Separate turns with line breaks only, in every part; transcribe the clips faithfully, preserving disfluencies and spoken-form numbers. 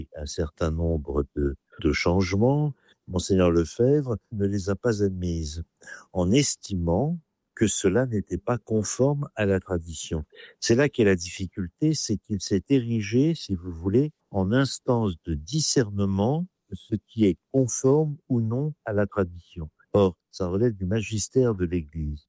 un certain nombre de, de changements. Monseigneur Lefebvre ne les a pas admises, en estimant que cela n'était pas conforme à la tradition. C'est là qu'est la difficulté, c'est qu'il s'est érigé, si vous voulez, en instance de discernement de ce qui est conforme ou non à la tradition. Or, ça relève du magistère de l'Église.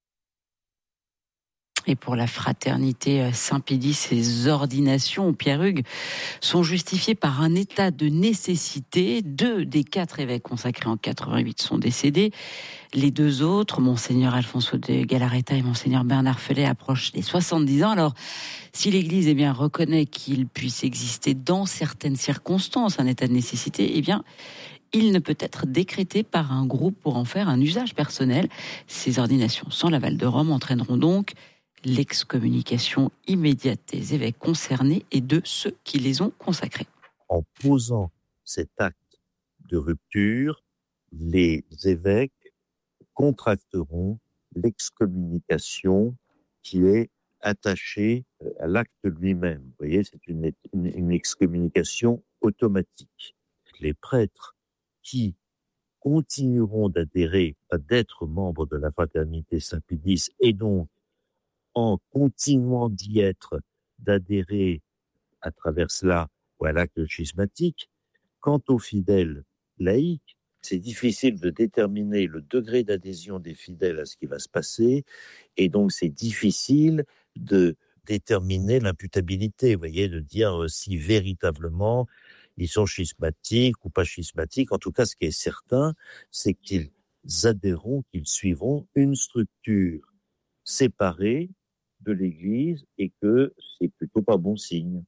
Et pour la fraternité Saint-Pédis, ces ordinations, Pierre Hugues, sont justifiées par un état de nécessité. Deux des quatre évêques consacrés en quatre-vingt-huit sont décédés. Les deux autres, Monseigneur Alfonso de Galarreta et Monseigneur Bernard Fellet, approchent les soixante-dix ans. Alors, si l'Église eh bien, reconnaît qu'il puisse exister dans certaines circonstances un état de nécessité, eh bien, il ne peut être décrété par un groupe pour en faire un usage personnel. Ces ordinations sans l'aval de Rome entraîneront donc l'excommunication immédiate des évêques concernés et de ceux qui les ont consacrés.
En posant cet acte de rupture, les évêques contracteront l'excommunication qui est attachée à l'acte lui-même. Vous voyez, c'est une, une, une excommunication automatique. Les prêtres qui continueront d'adhérer, d'être membres de la fraternité Saint-Pédis et donc en continuant d'y être, d'adhérer à travers cela ou à l'acte schismatique. Quant aux fidèles laïcs, c'est difficile de déterminer le degré d'adhésion des fidèles à ce qui va se passer, et donc c'est difficile de déterminer l'imputabilité, vous voyez, de dire si véritablement ils sont schismatiques ou pas schismatiques. En tout cas, ce qui est certain, c'est qu'ils adhéreront, qu'ils suivront une structure séparée de l'Église et que c'est plutôt pas bon signe.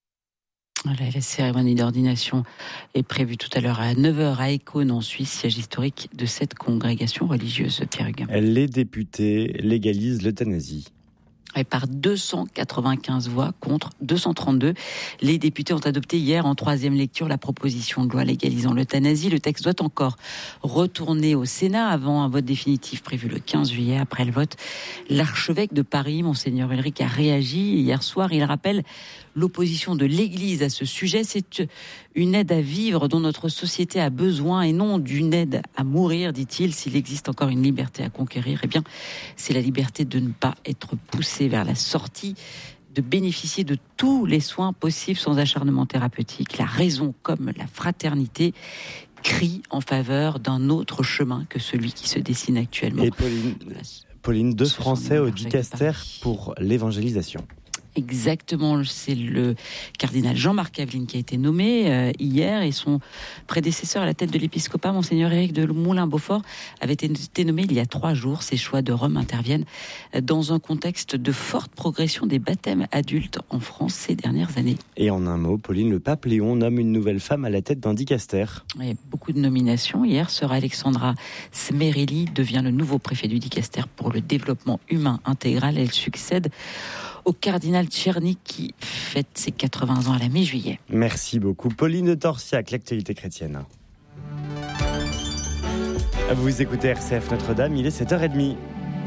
Voilà, la cérémonie d'ordination est prévue tout à l'heure à neuf heures à Écône en Suisse, siège historique de cette congrégation religieuse, Pierre Hugues.
Les députés légalisent l'euthanasie.
Et par deux cent quatre-vingt-quinze voix contre deux cent trente-deux. Les députés ont adopté hier en troisième lecture la proposition de loi légalisant l'euthanasie. Le texte doit encore retourner au Sénat avant un vote définitif prévu le quinze juillet. Après le vote, l'archevêque de Paris, Monseigneur Ulrich, a réagi hier soir. Il rappelle l'opposition de l'Église à ce sujet. C'est une aide à vivre dont notre société a besoin et non d'une aide à mourir, dit-il. S'il existe encore une liberté à conquérir, eh bien, c'est la liberté de ne pas être poussé vers la sortie, de bénéficier de tous les soins possibles sans acharnement thérapeutique. La raison comme la fraternité crient en faveur d'un autre chemin que celui qui se dessine actuellement.
Et Pauline, Pauline deux Français au dicaster pour l'évangélisation.
Exactement, c'est le cardinal Jean-Marc Aveline qui a été nommé euh, hier et son prédécesseur à la tête de l'épiscopat, Monseigneur Éric de Moulin-Beaufort, avait été nommé il y a trois jours. Ces choix de Rome interviennent dans un contexte de forte progression des baptêmes adultes en France ces dernières années.
Et en un mot, Pauline, le pape Léon nomme une nouvelle femme à la tête d'un dicaster.
Il y a beaucoup de nominations. Hier, sœur Alexandra Smerili devient le nouveau préfet du dicaster pour le développement humain intégral. Elle succède au cardinal Tcherny qui fête ses quatre-vingts ans à la mi-juillet.
Merci beaucoup. Pauline de Torsiac, l'actualité chrétienne. Vous écoutez R C F Notre-Dame, il est sept heures trente.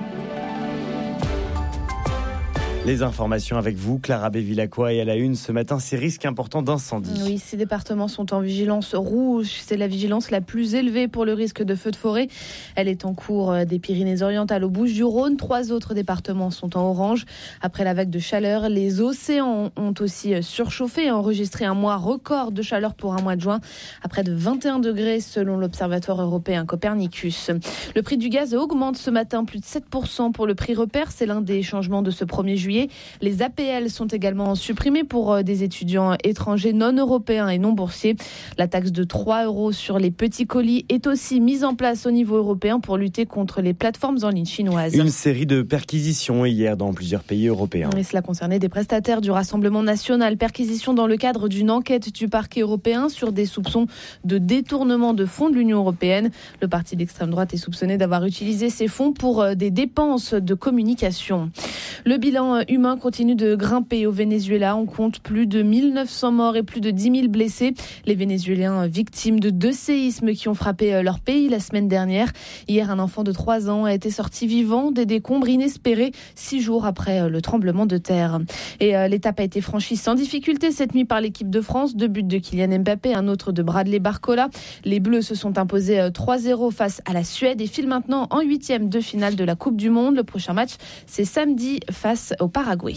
Les informations avec vous, Clara Bévilacqua, et à la une ce matin, ces risques importants d'incendie.
Oui, ces départements sont en vigilance rouge. C'est la vigilance la plus élevée pour le risque de feu de forêt. Elle est en cours des Pyrénées-Orientales aux Bouches-du-Rhône. Trois autres départements sont en orange. Après la vague de chaleur, les océans ont aussi surchauffé et enregistré un mois record de chaleur pour un mois de juin, à près de vingt et un degrés selon l'Observatoire européen Copernicus. Le prix du gaz augmente ce matin, plus de sept pour cent pour le prix repère. C'est l'un des changements de ce premier juillet. Les A P L sont également supprimés pour des étudiants étrangers non européens et non boursiers. La taxe de trois euros sur les petits colis est aussi mise en place au niveau européen pour lutter contre les plateformes en ligne chinoises.
Une série de perquisitions hier dans plusieurs pays européens.
Et cela concernait des prestataires du Rassemblement national. Perquisition dans le cadre d'une enquête du parquet européen sur des soupçons de détournement de fonds de l'Union européenne. Le parti d'extrême droite est soupçonné d'avoir utilisé ces fonds pour des dépenses de communication. Le bilan bilan humain continue de grimper au Venezuela. On compte plus de mille neuf cents morts et plus de dix mille blessés. Les Vénézuéliens victimes de deux séismes qui ont frappé leur pays la semaine dernière. Hier, un enfant de trois ans a été sorti vivant des décombres inespérés six jours après le tremblement de terre. Et l'étape a été franchie sans difficulté cette nuit par l'équipe de France. Deux buts de Kylian Mbappé, un autre de Bradley Barcola. Les Bleus se sont imposés trois zéro face à la Suède et filent maintenant en huitième de finale de la Coupe du Monde. Le prochain match, c'est samedi face au Paraguay.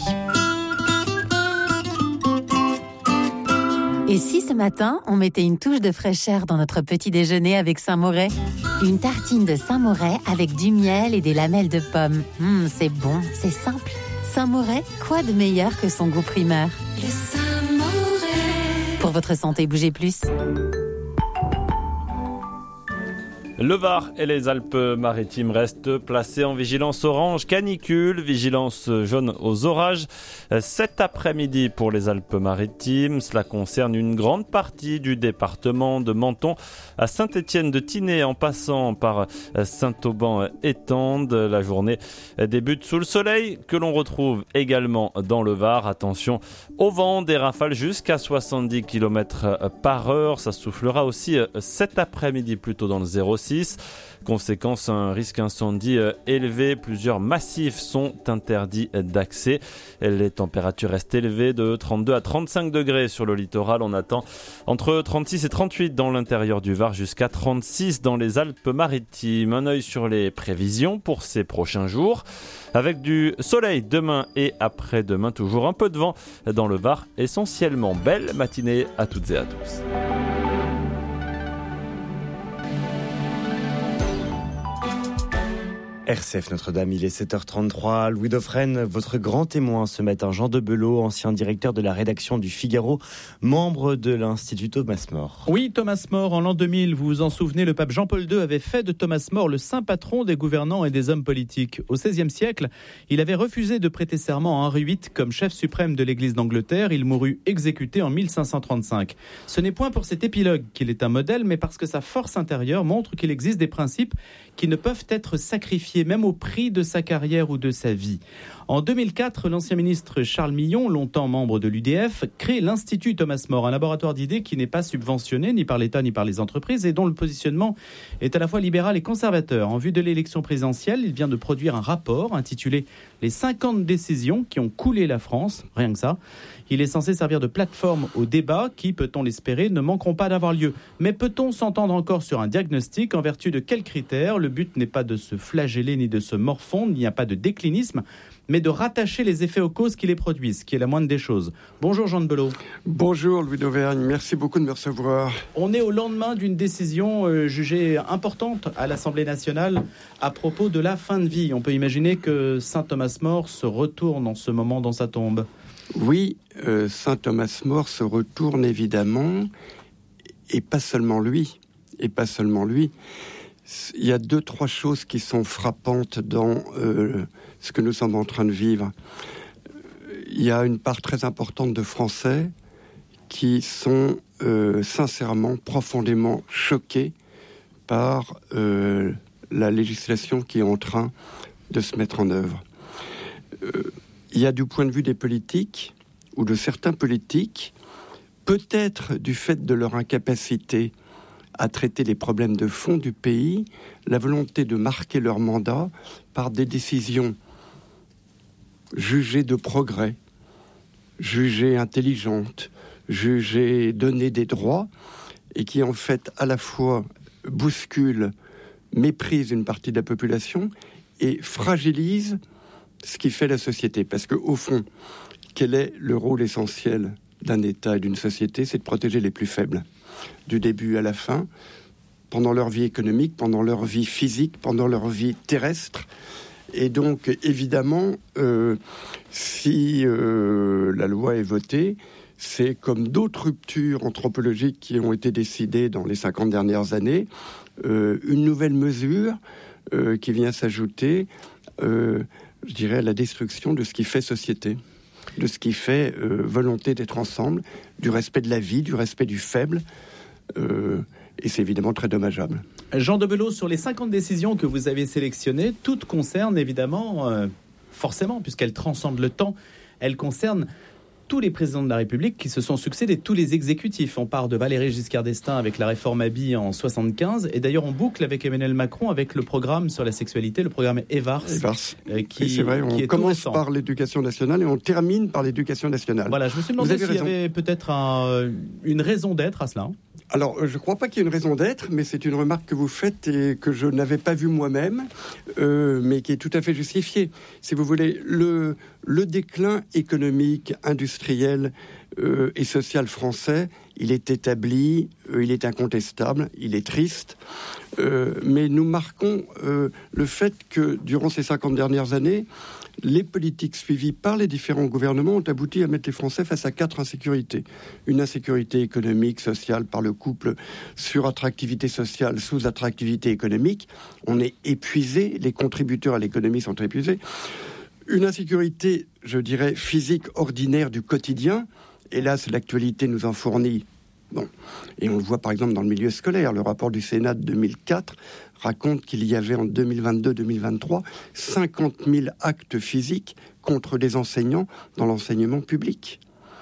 Et si ce matin, on mettait une touche de fraîcheur dans notre petit déjeuner avec Saint-Moret ? Une tartine de Saint-Moret avec du miel et des lamelles de pommes. Mmh, c'est bon, c'est simple. Saint-Moret, quoi de meilleur que son goût primeur ? Le Saint-Moret. Pour votre santé, bougez plus.
Le Var et les Alpes-Maritimes restent placés en vigilance orange canicule, vigilance jaune aux orages. Cet après-midi pour les Alpes-Maritimes, cela concerne une grande partie du département de Menton à Saint-Étienne-de-Tinée en passant par Saint-Auban-Étende. La journée débute sous le soleil que l'on retrouve également dans le Var. Attention au vent, des rafales jusqu'à soixante-dix kilomètres par heure. Ça soufflera aussi cet après-midi plutôt dans le zéro six. Conséquence, un risque incendie élevé. Plusieurs massifs sont interdits d'accès. Les températures restent élevées de trente-deux à trente-cinq degrés sur le littoral. On attend entre trente-six et trente-huit dans l'intérieur du Var, jusqu'à trente-six dans les Alpes-Maritimes. Un œil sur les prévisions pour ces prochains jours. Avec du soleil demain et après-demain, toujours un peu de vent dans le Var. Essentiellement belle matinée à toutes et à tous.
R C F Notre-Dame, il est sept heures trente-trois. Louis Dauphren, votre grand témoin ce matin, Jean de Belot, ancien directeur de la rédaction du Figaro, membre de l'Institut Thomas More.
Oui, Thomas More, en l'an deux mille, vous vous en souvenez, le pape Jean-Paul deux avait fait de Thomas More le saint patron des gouvernants et des hommes politiques. Au seizième siècle, il avait refusé de prêter serment à Henri huit comme chef suprême de l'Église d'Angleterre. Il mourut exécuté en mille cinq cent trente-cinq. Ce n'est point pour cet épilogue qu'il est un modèle, mais parce que sa force intérieure montre qu'il existe des principes qui ne peuvent être sacrifiés, même au prix de sa carrière ou de sa vie. En deux mille quatre, l'ancien ministre Charles Millon, longtemps membre de l'U D F, crée l'Institut Thomas More, un laboratoire d'idées qui n'est pas subventionné ni par l'État ni par les entreprises et dont le positionnement est à la fois libéral et conservateur. En vue de l'élection présidentielle, il vient de produire un rapport intitulé « Les cinquante décisions qui ont coulé la France », rien que ça. Il est censé servir de plateforme au débat qui, peut-on l'espérer, ne manqueront pas d'avoir lieu. Mais peut-on s'entendre encore sur un diagnostic ? En vertu de quels critères ? Le but n'est pas de se flageller ni de se morfondre, il n'y a pas de déclinisme, mais de rattacher les effets aux causes qui les produisent, ce qui est la moindre des choses. Bonjour Jean de Belot.
Bonjour Louis d'Auvergne, merci beaucoup de me recevoir.
On est au lendemain d'une décision euh, jugée importante à l'Assemblée nationale à propos de la fin de vie. On peut imaginer que saint Thomas More se retourne en ce moment dans sa tombe.
Oui, euh, saint Thomas More se retourne évidemment, et pas seulement lui, et pas seulement lui. Il y a deux, trois choses qui sont frappantes dans euh, ce que nous sommes en train de vivre. Il y a une part très importante de Français qui sont euh, sincèrement, profondément choqués par euh, la législation qui est en train de se mettre en œuvre. Euh, il y a du point de vue des politiques, ou de certains politiques, peut-être du fait de leur incapacité à traiter les problèmes de fond du pays, la volonté de marquer leur mandat par des décisions jugées de progrès, jugées intelligentes, jugées données des droits, et qui en fait à la fois bousculent, méprisent une partie de la population et fragilisent ce qui fait la société. Parce qu'au fond, quel est le rôle essentiel d'un État et d'une société ? C'est de protéger les plus faibles. Du début à la fin, pendant leur vie économique, pendant leur vie physique, pendant leur vie terrestre. Et donc, évidemment, euh, si euh, la loi est votée, c'est comme d'autres ruptures anthropologiques qui ont été décidées dans les cinquante dernières années, euh, une nouvelle mesure euh, qui vient s'ajouter, euh, je dirais, à la destruction de ce qui fait société, de ce qui fait euh, volonté d'être ensemble, du respect de la vie, du respect du faible, euh, et c'est évidemment très dommageable.
Jean de Belot, sur les cinquante décisions que vous avez sélectionnées, toutes concernent évidemment euh, forcément, puisqu'elle transcende le temps. Elle concerne tous les présidents de la République qui se sont succédés, tous les exécutifs. On part de Valéry Giscard d'Estaing avec la réforme Haby en soixante-quinze, et d'ailleurs on boucle avec Emmanuel Macron avec le programme sur la sexualité, le programme Evars.
Evars.
Euh, qui,
c'est vrai, on
qui est
commence par l'éducation nationale et on termine par l'éducation nationale.
Voilà, je me suis demandé s'il y avait peut-être un, une raison d'être à cela.
Alors, je ne crois pas qu'il y ait une raison d'être, mais c'est une remarque que vous faites et que je n'avais pas vue moi-même, euh, mais qui est tout à fait justifiée. Si vous voulez, le, le déclin économique, industriel euh, et social français, il est établi, euh, il est incontestable, il est triste, euh, mais nous marquons euh, le fait que, durant ces cinquante dernières années, les politiques suivies par les différents gouvernements ont abouti à mettre les Français face à quatre insécurités. Une insécurité économique, sociale, par le couple sur-attractivité sociale, sous-attractivité économique. On est épuisé, les contributeurs à l'économie sont épuisés. Une insécurité, je dirais, physique ordinaire du quotidien. Hélas, l'actualité nous en fournit. Bon. Et on le voit par exemple dans le milieu scolaire. Le rapport du Sénat de deux mille quatre raconte qu'il y avait en deux mille vingt-deux deux mille vingt-trois cinquante mille actes physiques contre des enseignants dans l'enseignement public.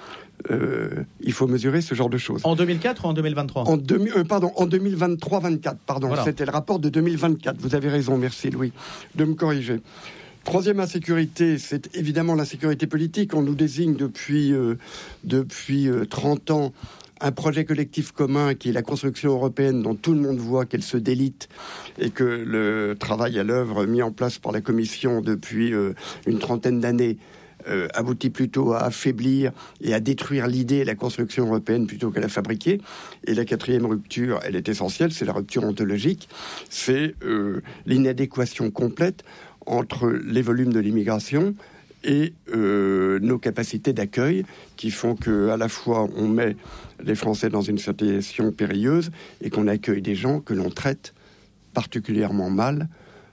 Euh, il faut mesurer ce genre de choses.
En deux mille quatre ou en deux mille vingt-trois
en, deux, euh, pardon, en deux mille vingt-trois vingt-quatre, pardon. Voilà. C'était le rapport de deux mille vingt-quatre. Vous avez raison, merci Louis, de me corriger. Troisième insécurité, c'est évidemment l'insécurité politique. On nous désigne depuis, euh, depuis euh, trente ans un projet collectif commun qui est la construction européenne dont tout le monde voit qu'elle se délite et que le travail à l'œuvre mis en place par la Commission depuis euh, une trentaine d'années euh, aboutit plutôt à affaiblir et à détruire l'idée et la construction européenne plutôt qu'à la fabriquer. Et la quatrième rupture, elle est essentielle, c'est la rupture ontologique, c'est euh, l'inadéquation complète entre les volumes de l'immigration et euh, nos capacités d'accueil qui font qu'à la fois on met les Français dans une situation périlleuse et qu'on accueille des gens que l'on traite particulièrement mal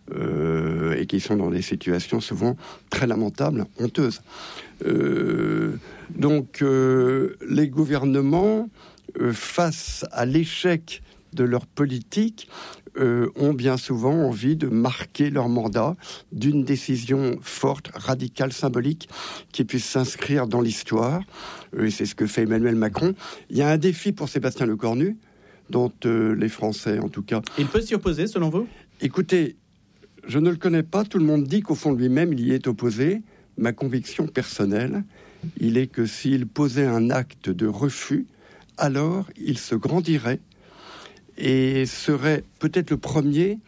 euh, et qui sont dans des situations souvent très lamentables, honteuses. Euh, donc euh, les gouvernements, euh, face à l'échec de leur politique, Euh, ont bien souvent envie de marquer leur mandat d'une décision forte, radicale, symbolique, qui puisse s'inscrire dans l'histoire. Euh, et c'est ce que fait Emmanuel Macron. Il y a un défi pour Sébastien Lecornu, dont euh, les Français, en tout cas...
Il peut s'y opposer, selon vous ?
Écoutez, je ne le connais pas. Tout le monde dit qu'au fond de lui-même, il y est opposé. Ma conviction personnelle, il est que s'il posait un acte de refus, alors il se grandirait et serait peut-être le premier,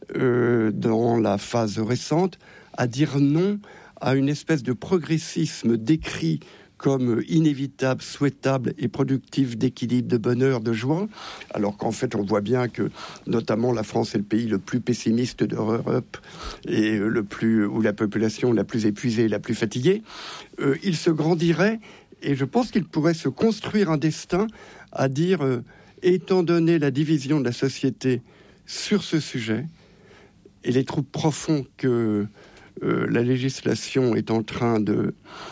euh, dans la phase récente, à dire non à une espèce de progressisme décrit comme inévitable, souhaitable et productif d'équilibre, de bonheur, de joie, alors qu'en fait on voit bien que notamment la France est le pays le plus pessimiste d'Europe et le plus, où la population la plus épuisée, la plus fatiguée. Euh, il se grandirait et je pense qu'il pourrait se construire un destin à dire... Euh, étant donné la division de la société sur ce sujet et les troubles profonds que euh, la législation est en train de,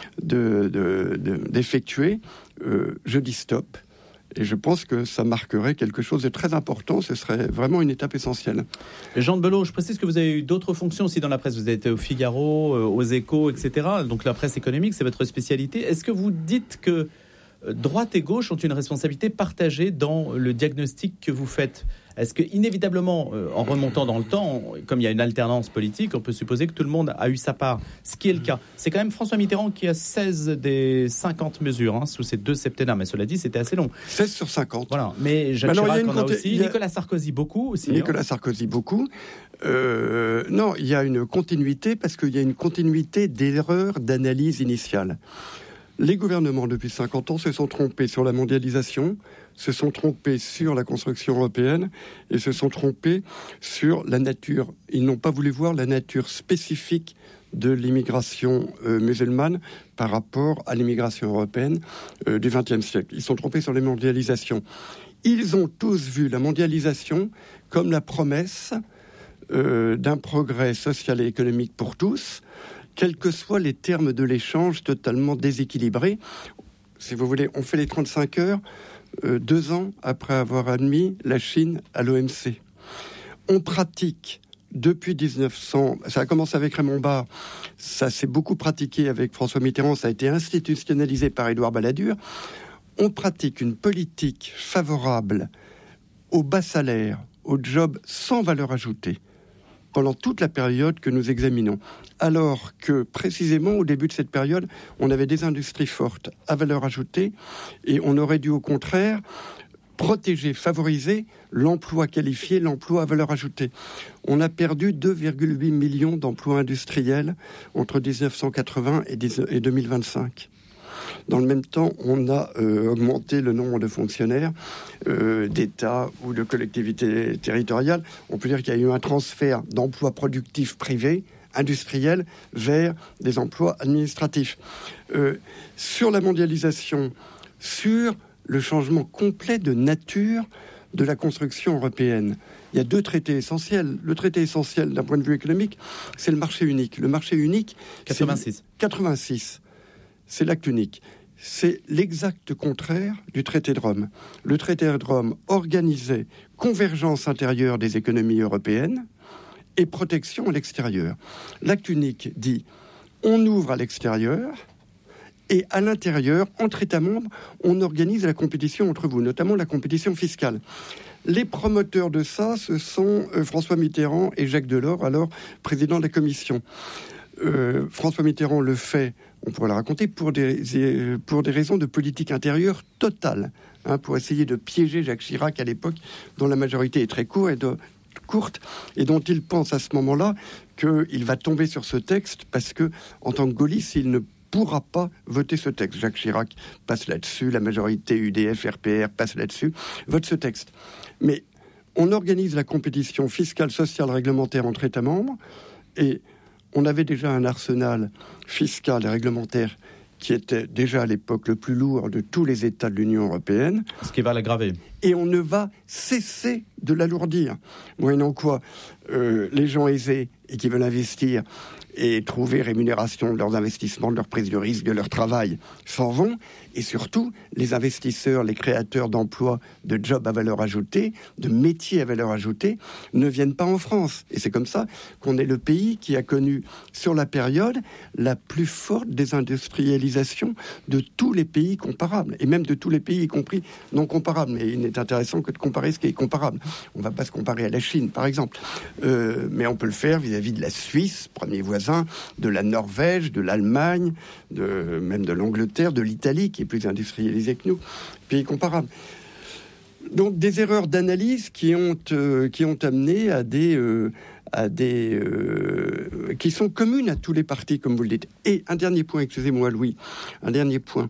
de, de, de, d'effectuer, euh, je dis stop. Et je pense que ça marquerait quelque chose de très important. Ce serait vraiment une étape essentielle.
Jean de Belot, je précise que vous avez eu d'autres fonctions aussi dans la presse. Vous avez été au Figaro, aux Échos, et cetera. Donc la presse économique, c'est votre spécialité. Est-ce que vous dites que droite et gauche ont une responsabilité partagée dans le diagnostic que vous faites? Est-ce que, inévitablement, euh, en remontant dans le temps, comme il y a une alternance politique, on peut supposer que tout le monde a eu sa part, ce qui est le cas. C'est quand même François Mitterrand qui a seize des cinquante mesures hein, sous ces deux septennats, mais cela dit, c'était assez long.
seize sur cinquante.
Voilà. Mais Jacques
alors,
Chirac en a
compté...
aussi, a... Nicolas Sarkozy beaucoup aussi.
Nicolas
hein.
Sarkozy beaucoup. Euh, non, il y a une continuité, parce qu'il y a une continuité d'erreurs d'analyse initiale. Les gouvernements, depuis cinquante ans, se sont trompés sur la mondialisation, se sont trompés sur la construction européenne et se sont trompés sur la nature. Ils n'ont pas voulu voir la nature spécifique de l'immigration euh, musulmane par rapport à l'immigration européenne euh, du vingtième siècle. Ils se sont trompés sur la mondialisation. Ils ont tous vu la mondialisation comme la promesse euh, d'un progrès social et économique pour tous, quels que soient les termes de l'échange totalement déséquilibrés. Si vous voulez, on fait les trente-cinq heures euh, deux ans après avoir admis la Chine à l'O M C. On pratique depuis dix-neuf cents, ça a commencé avec Raymond Barre, ça s'est beaucoup pratiqué avec François Mitterrand, ça a été institutionnalisé par Édouard Balladur. On pratique une politique favorable aux bas salaires, aux jobs sans valeur ajoutée, pendant toute la période que nous examinons. Alors que, précisément, au début de cette période, on avait des industries fortes à valeur ajoutée et on aurait dû, au contraire, protéger, favoriser l'emploi qualifié, l'emploi à valeur ajoutée. On a perdu deux virgule huit millions d'emplois industriels entre dix-neuf cent quatre-vingts et deux mille vingt-cinq. Dans le même temps, on a euh, augmenté le nombre de fonctionnaires euh, d'État ou de collectivités territoriales. On peut dire qu'il y a eu un transfert d'emplois productifs privés, industriels, vers des emplois administratifs. Euh, sur la mondialisation, sur le changement complet de nature de la construction européenne, il y a deux traités essentiels. Le traité essentiel d'un point de vue économique, c'est le marché unique. Le marché unique,
quatre-vingt-six.
C'est quatre-vingt-six. C'est l'acte unique. C'est l'exact contraire du traité de Rome. Le traité de Rome organisait convergence intérieure des économies européennes et protection à l'extérieur. L'acte unique dit on ouvre à l'extérieur et à l'intérieur, entre États membres, on organise la compétition entre vous, notamment la compétition fiscale. Les promoteurs de ça, ce sont euh, François Mitterrand et Jacques Delors, alors président de la Commission. Euh, François Mitterrand le fait, on pourrait le raconter, pour des, pour des raisons de politique intérieure totale, hein, pour essayer de piéger Jacques Chirac à l'époque, dont la majorité est très courte et, de, courte, et dont il pense à ce moment-là qu'il va tomber sur ce texte parce que, en tant que gaulliste, il ne pourra pas voter ce texte. Jacques Chirac passe là-dessus, la majorité U D F, R P R passe là-dessus, vote ce texte. Mais on organise la compétition fiscale, sociale, réglementaire entre États membres, et on avait déjà un arsenal fiscal et réglementaire qui était déjà à l'époque le plus lourd de tous les États de l'Union européenne.
Ce qui va l'aggraver.
Et on ne va cesser de l'alourdir. Moyennant quoi, euh, les gens aisés et qui veulent investir et trouver rémunération de leurs investissements, de leur prise de risque, de leur travail, s'en vont. Et surtout, les investisseurs, les créateurs d'emplois, de jobs à valeur ajoutée, de métiers à valeur ajoutée, ne viennent pas en France. Et c'est comme ça qu'on est le pays qui a connu, sur la période, la plus forte désindustrialisation de tous les pays comparables. Et même de tous les pays, y compris non comparables. Mais il n'est intéressant que de comparer ce qui est comparable. On ne va pas se comparer à la Chine, par exemple. Euh, mais on peut le faire vis-à-vis de la Suisse, premier voisin, de la Norvège, de l'Allemagne, de, même de l'Angleterre, de l'Italie, qui est plus industrialisée que nous, pays comparables. Donc des erreurs d'analyse qui ont, euh, qui ont amené à des... Euh, à des euh, qui sont communes à tous les partis, comme vous le dites. Et un dernier point, excusez-moi Louis, un dernier point.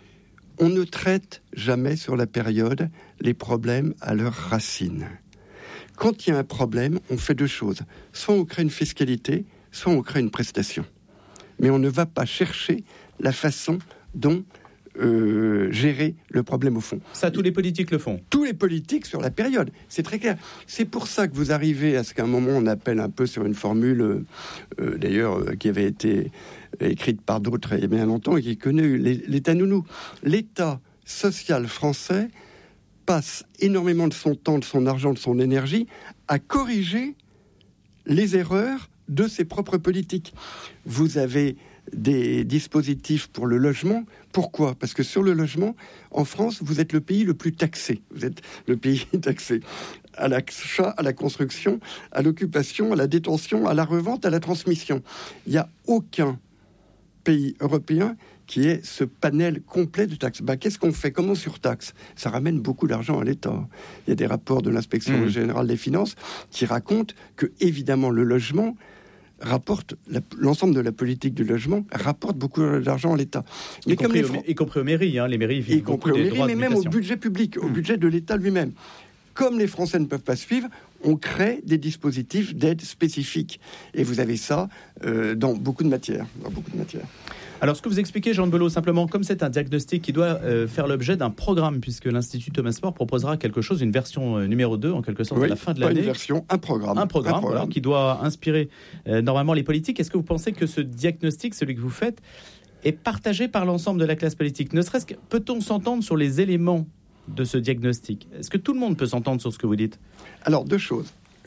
On ne traite jamais sur la période les problèmes à leurs racines. Quand il y a un problème, on fait deux choses. Soit on crée une fiscalité, soit on crée une prestation. Mais on ne va pas chercher la façon dont euh, gérer le problème au fond.
Ça, tous les politiques le font.
Tous les politiques sur la période, c'est très clair. C'est pour ça que vous arrivez à ce qu'à un moment on appelle un peu sur une formule, euh, euh, d'ailleurs, euh, qui avait été écrite par d'autres il y a bien longtemps et qui est connue, l'État nounou. L'État social français passe énormément de son temps, de son argent, de son énergie à corriger les erreurs de ses propres politiques. Vous avez des dispositifs pour le logement. Pourquoi ? Parce que sur le logement, en France, vous êtes le pays le plus taxé. Vous êtes le pays taxé à l'achat, à la construction, à l'occupation, à la détention, à la revente, à la transmission. Il n'y a aucun pays européen qui ait ce panel complet de taxes. Bah, qu'est-ce qu'on fait ? Comment on surtaxe ? Ça ramène beaucoup d'argent à l'État. Il y a des rapports de l'inspection mmh. générale des finances qui racontent que, évidemment, le logement rapporte, la, l'ensemble de la politique du logement rapporte beaucoup d'argent à l'État.
Mais y, comme compris, les Fran- au, y compris aux mairies, hein, les mairies vivent
y
beaucoup
des
des
droits
mairies,
mais même au budget public, au mmh. budget de l'État lui-même. Comme les Français ne peuvent pas suivre, on crée des dispositifs d'aide spécifiques. Et vous avez ça euh, dans beaucoup de matières. Dans beaucoup de matières.
Alors, ce que vous expliquez, Jean de Belot, simplement, comme c'est un diagnostic qui doit euh, faire l'objet d'un programme, puisque l'Institut Thomas More proposera quelque chose, une version euh, numéro deux, en quelque sorte,
oui,
à la fin de
pas
l'année.
Une version, un programme.
Un programme,
un programme.
Voilà, qui doit inspirer euh, normalement les politiques. Est-ce que vous pensez que ce diagnostic, celui que vous faites, est partagé par l'ensemble de la classe politique ? Ne serait-ce que, peut-on s'entendre sur les éléments de ce diagnostic ? Est-ce que tout le monde peut s'entendre sur ce que vous dites ?
Alors, deux choses.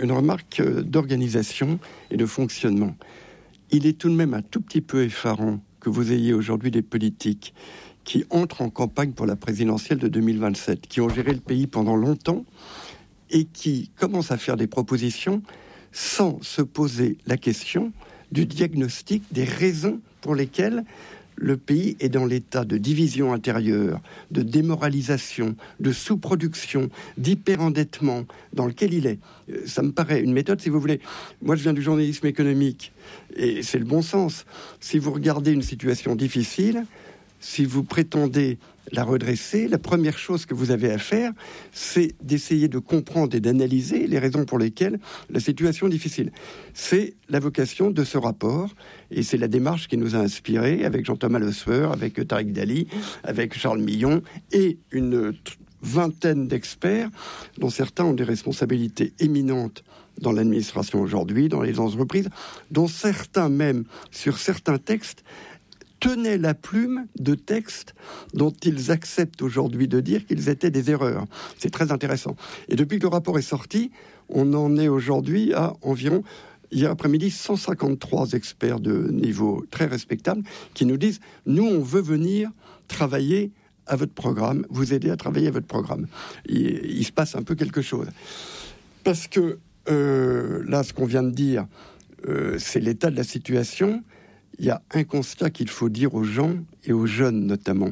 une remarque d'organisation et de fonctionnement. Il est tout de même un tout petit peu effarant que vous ayez aujourd'hui des politiques qui entrent en campagne pour la présidentielle de deux mille vingt-sept, qui ont géré le pays pendant longtemps et qui commencent à faire des propositions sans se poser la question du diagnostic des raisons pour lesquelles le pays est dans l'état de division intérieure, de démoralisation, de sous-production, d'hyperendettement dans lequel il est. Ça me paraît une méthode, si vous voulez. Moi, je viens du journalisme économique, et c'est le bon sens. Si vous regardez une situation difficile, si vous prétendez la redresser, la première chose que vous avez à faire, c'est d'essayer de comprendre et d'analyser les raisons pour lesquelles la situation est difficile. C'est la vocation de ce rapport, et c'est la démarche qui nous a inspirés avec Jean-Thomas Le Sueur, avec Tariq Dali, avec Charles Millon, et une vingtaine d'experts, dont certains ont des responsabilités éminentes dans l'administration aujourd'hui, dans les entreprises, dont certains même, sur certains textes, tenaient la plume de textes dont ils acceptent aujourd'hui de dire qu'ils étaient des erreurs. C'est très intéressant. Et depuis que le rapport est sorti, on en est aujourd'hui à environ, hier après-midi, cent cinquante-trois experts de niveau très respectable qui nous disent « Nous, on veut venir travailler à votre programme, vous aider à travailler à votre programme. » il, il se passe un peu quelque chose. Parce que euh, là, ce qu'on vient de dire, euh, c'est l'état de la situation. Il y a un constat qu'il faut dire aux gens, et aux jeunes notamment,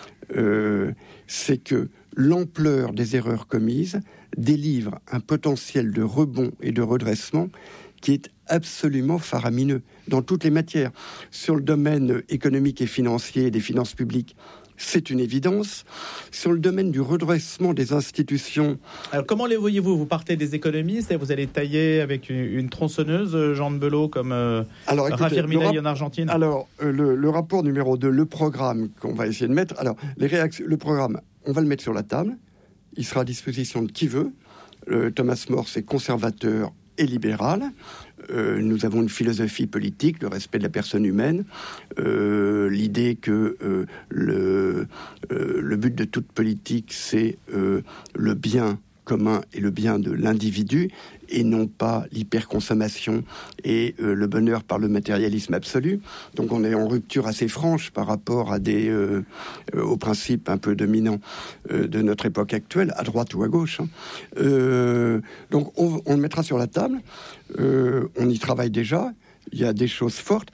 euh, c'est que l'ampleur des erreurs commises délivre un potentiel de rebond et de redressement qui est absolument faramineux dans toutes les matières. Sur le domaine économique et financier des finances publiques, c'est une évidence. Sur le domaine du redressement des institutions...
Alors, comment les voyez-vous ? Vous partez des économistes et vous allez tailler avec une, une tronçonneuse, Jean de Belot, comme euh, Javier Milei rap- en Argentine ?
Alors, euh, le, le rapport numéro deux, le programme qu'on va essayer de mettre... Alors, les réactions, le programme, on va le mettre sur la table. Il sera à disposition de qui veut. Euh, Thomas More, c'est conservateur et libéral. Euh, nous avons une philosophie politique, le respect de la personne humaine, euh, l'idée que euh, le, euh, le but de toute politique, c'est euh, le bien commun et le bien de l'individu, et non pas l'hyperconsommation et euh, le bonheur par le matérialisme absolu. Donc on est en rupture assez franche par rapport à des, euh, euh, aux principes un peu dominants euh, de notre époque actuelle, à droite ou à gauche. Hein. Euh, donc on, on le mettra sur la table, euh, on y travaille déjà, il y a des choses fortes.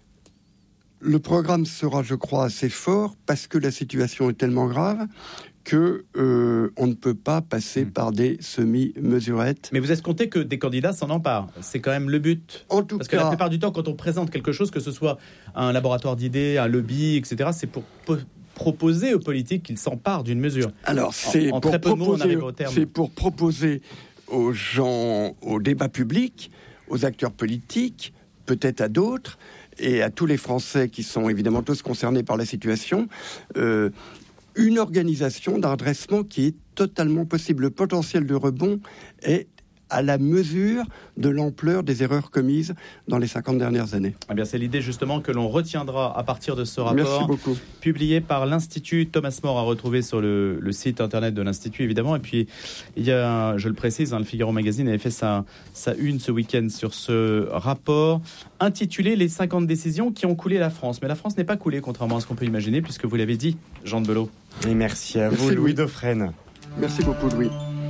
Le programme sera, je crois, assez fort parce que la situation est tellement grave que euh, on ne peut pas passer mmh. par des semi-mesurettes.
Mais vous escomptez que des candidats s'en emparent. C'est quand même le but.
En tout
Parce
cas,
que la plupart du temps, quand on présente quelque chose, que ce soit un laboratoire d'idées, un lobby, et cetera, c'est pour po- proposer aux politiques qu'ils s'emparent d'une mesure.
Alors, c'est,
en, en
pour,
très peu de mots, on
proposer,
arrive au terme.
c'est pour proposer aux gens, au débat public, aux acteurs politiques, peut-être à d'autres, et à tous les Français qui sont évidemment tous concernés par la situation, euh, une organisation d'un redressement qui est totalement possible. Le potentiel de rebond est à la mesure de l'ampleur des erreurs commises dans les cinquante dernières années.
Eh bien, c'est l'idée justement que l'on retiendra à partir de ce rapport.
Merci beaucoup.
Publié par l'Institut Thomas More, à retrouver sur le, le site internet de l'Institut, évidemment. Et puis, il y a, je le précise, hein, le Figaro Magazine avait fait sa, sa une ce week-end sur ce rapport intitulé « Les cinquante décisions qui ont coulé la France ». Mais la France n'est pas coulée, contrairement à ce qu'on peut imaginer, puisque vous l'avez dit, Jean de Belot.
Et merci à
merci
vous, Louis,
Louis
Dauphren.
Merci beaucoup, Louis.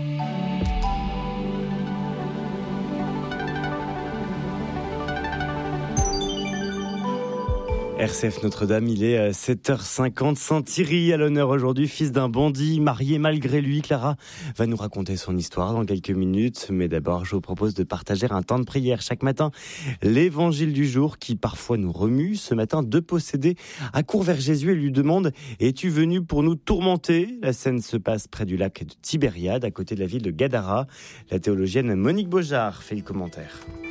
R C F Notre-Dame, il est sept heures cinquante. Saint-Thierry à l'honneur aujourd'hui, fils d'un bandit, marié malgré lui. Clara va nous raconter son histoire dans quelques minutes. Mais d'abord, je vous propose de partager un temps de prière chaque matin. L'évangile du jour qui parfois nous remue. Ce matin, deux possédés accourent vers Jésus et lui demandent « Es-tu venu pour nous tourmenter ?» La scène se passe près du lac de Tibériade, à côté de la ville de Gadara. La théologienne Monique Beaujard fait le commentaire.